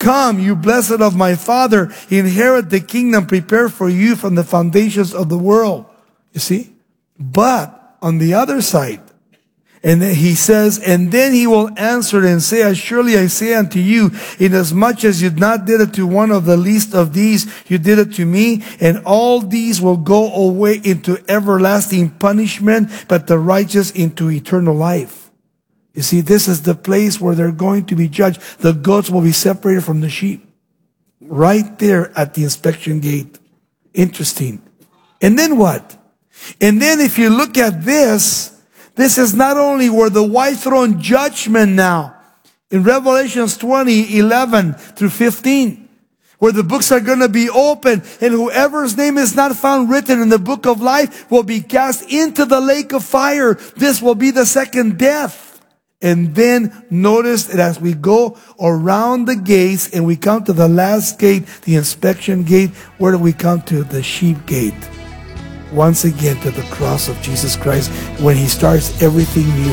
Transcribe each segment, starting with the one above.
Come, you blessed of my Father, inherit the kingdom prepared for you from the foundations of the world. You see? But on the other side, and then he says, and then he will answer and say, as surely I say unto you, inasmuch as you not did it to one of the least of these, you did it to me, and all these will go away into everlasting punishment, but the righteous into eternal life. You see, this is the place where they're going to be judged. The goats will be separated from the sheep. Right there at the inspection gate. Interesting. And then what? And then if you look at this is not only where the white throne judgment now, in Revelations 20:11 through 15, where the books are going to be open, and whoever's name is not found written in the book of life will be cast into the lake of fire. This will be the second death. And then notice that as we go around the gates and we come to the last gate, the inspection gate, where do we come to? The sheep gate. Once again to the cross of Jesus Christ, when he starts everything new.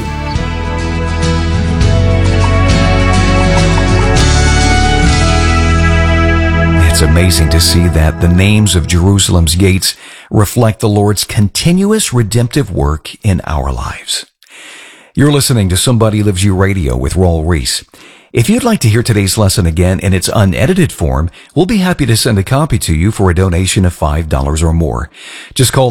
It's amazing to see that the names of Jerusalem's gates reflect the Lord's continuous redemptive work in our lives. You're listening to Somebody Loves You Radio with Raul Ries. If you'd like to hear today's lesson again in its unedited form, we'll be happy to send a copy to you for a donation of $5 or more. Just call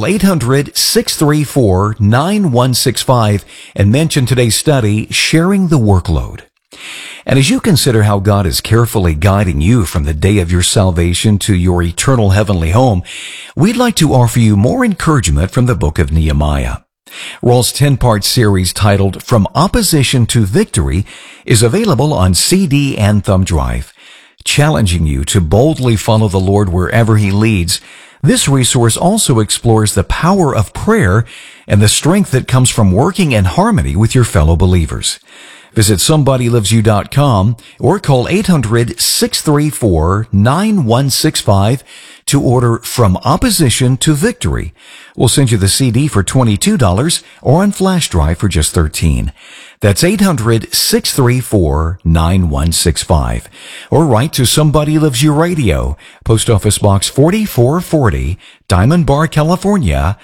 800-634-9165 and mention today's study, Sharing the Workload. And as you consider how God is carefully guiding you from the day of your salvation to your eternal heavenly home, we'd like to offer you more encouragement from the book of Nehemiah. Raul's 10-part series titled From Opposition to Victory is available on CD and thumb drive. Challenging you to boldly follow the Lord wherever he leads, this resource also explores the power of prayer and the strength that comes from working in harmony with your fellow believers. Visit SomebodyLovesYou.com or call 800-634-9165 to order From Opposition to Victory. We'll send you the CD for $22 or on flash drive for just $13. That's 800-634-9165. Or write to Somebody Loves You Radio, Post Office Box 4440, Diamond Bar, California,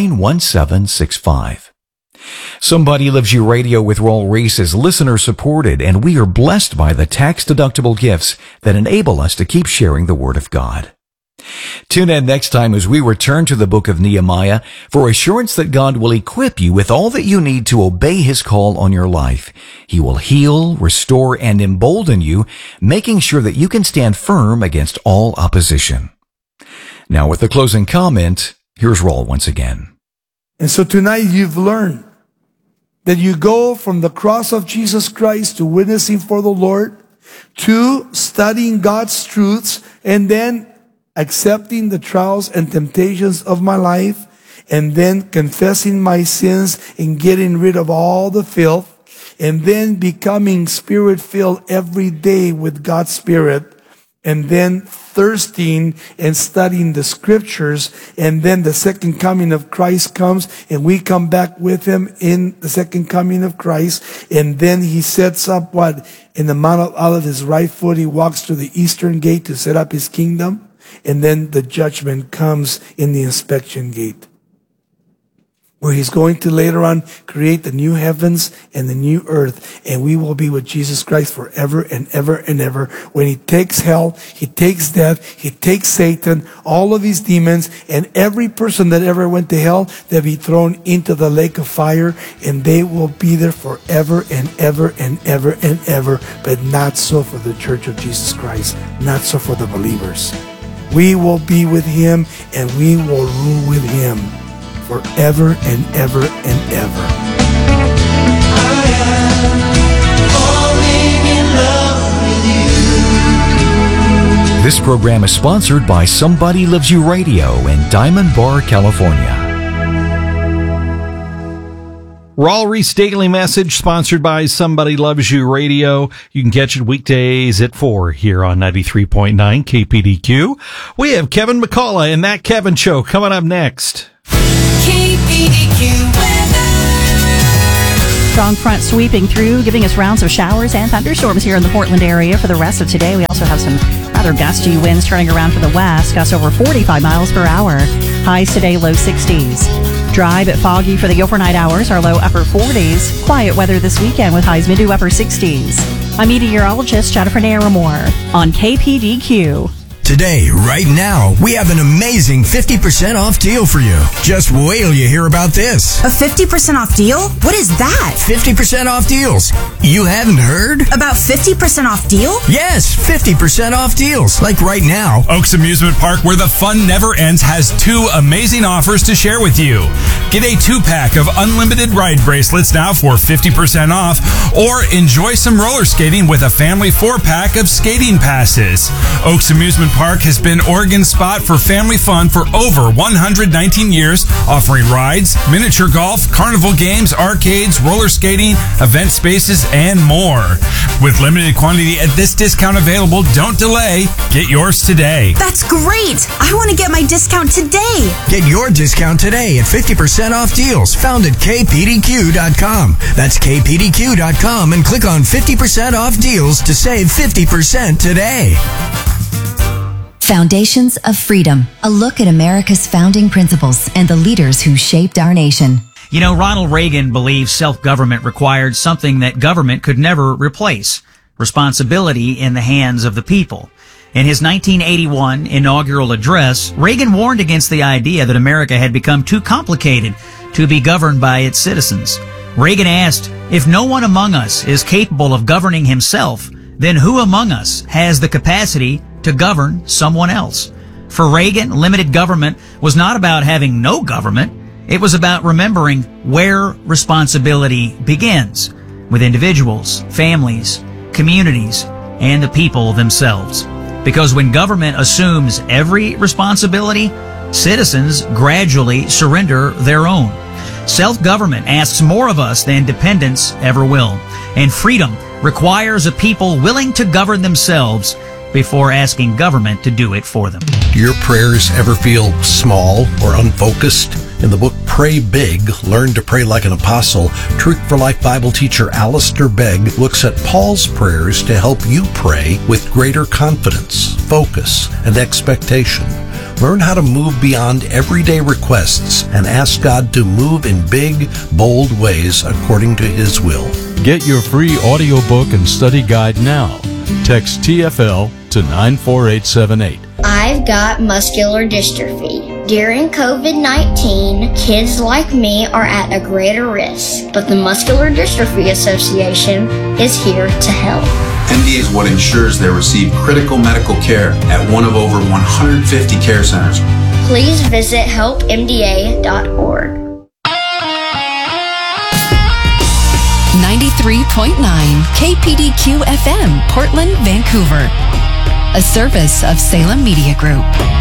91765. Somebody Loves You Radio with Raul Ries is listener supported, and we are blessed by the tax-deductible gifts that enable us to keep sharing the Word of God. Tune in next time as we return to the book of Nehemiah for assurance that God will equip you with all that you need to obey his call on your life. He will heal, restore, and embolden you, making sure that you can stand firm against all opposition. Now with the closing comment, here's Raul once again. And so tonight you've learned that you go from the cross of Jesus Christ to witnessing for the Lord, to studying God's truths, and then accepting the trials and temptations of my life, and then confessing my sins and getting rid of all the filth, and then becoming Spirit-filled every day with God's Spirit, and then thirsting and studying the Scriptures, and then the second coming of Christ comes, and we come back with him in the second coming of Christ, and then he sets up what? In the Mount of Olives, his right foot, he walks through the eastern gate to set up his kingdom. And then the judgment comes in the inspection gate, where he's going to later on create the new heavens and the new earth, and we will be with Jesus Christ forever and ever and ever. When he takes hell, he takes death, he takes Satan, all of these demons, and every person that ever went to hell, they'll be thrown into the lake of fire, and they will be there forever and ever and ever and ever. But not so for the Church of Jesus Christ, not so for the believers. We will be with him, and we will rule with him forever and ever and ever. I am falling in love with you. This program is sponsored by Somebody Loves You Radio in Diamond Bar, California. Raul Ries Daily Message, sponsored by Somebody Loves You Radio. You can catch it weekdays at 4 here on 93.9 KPDQ. We have Kevin McCullough and That Kevin Show coming up next. KPDQ weather. strong front sweeping through, giving us rounds of showers and thunderstorms here in the Portland area for the rest of today. We also have some rather gusty winds turning around for the west, gusts over 45 miles per hour. Highs today, low 60s. Dry but foggy for the overnight hours, our low upper 40s. Quiet weather this weekend with highs mid to upper 60s. I'm meteorologist Jennifer Naramore on KPDQ. Today, right now, we have an amazing 50% off deal for you. Just wait till you hear about this. A 50% off deal? What is that? 50% off deals. You haven't heard? About 50% off deal? Yes, 50% off deals. Like right now. Oaks Amusement Park, where the fun never ends, has 2 amazing offers to share with you. Get a 2-pack of unlimited ride bracelets now for 50% off, or enjoy some roller skating with a family 4-pack of skating passes. Oaks Amusement Park has been Oregon's spot for family fun for over 119 years, offering rides, miniature golf, carnival games, arcades, roller skating, event spaces, and more. With limited quantity at this discount available, don't delay. Get yours today. That's great! I want to get my discount today. Get your discount today at 50% off deals found at kpdq.com. That's kpdq.com and click on 50% off deals to save 50% today. Foundations of Freedom, a look at America's founding principles and the leaders who shaped our nation. You know, Ronald Reagan believed self-government required something that government could never replace: responsibility in the hands of the people. In his 1981 inaugural address, Reagan warned against the idea that America had become too complicated to be governed by its citizens. Reagan asked, "If no one among us is capable of governing himself, then who among us has the capacity to govern someone else?" For Reagan, limited government was not about having no government. It was about remembering where responsibility begins, with individuals, families, communities, and the people themselves. Because when government assumes every responsibility, citizens gradually surrender their own. Self-government asks more of us than dependence ever will. And freedom requires a people willing to govern themselves before asking government to do it for them. Do your prayers ever feel small or unfocused? In the book Pray Big, Learn to Pray Like an Apostle, Truth for Life Bible teacher Alistair Begg looks at Paul's prayers to help you pray with greater confidence, focus, and expectation. Learn how to move beyond everyday requests and ask God to move in big, bold ways according to His will. Get your free audiobook and study guide now. Text TFL to 94878. I've got muscular dystrophy. During COVID-19, kids like me are at a greater risk, but the Muscular Dystrophy Association is here to help. MDA is what ensures they receive critical medical care at one of over 150 care centers. Please visit helpmda.org. 93.9 KPDQ FM, Portland, Vancouver. A service of Salem Media Group.